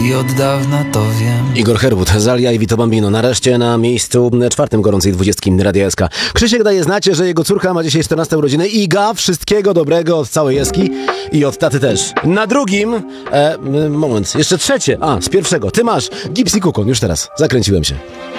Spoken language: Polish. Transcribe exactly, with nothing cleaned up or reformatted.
i od dawna to wiem. Igor Herwód, Zalia i Vito Bambino. Nareszcie na miejscu czwartym gorącej dwudziestki Radia S K. Krzysiek daje znać, że jego córka ma dzisiaj czternaste urodziny. Iga, wszystkiego dobrego od całej Eski i od taty też. Na drugim, e, moment, jeszcze trzecie, a z pierwszego, ty masz Gipsy Kukon, już teraz, zakręciłem się.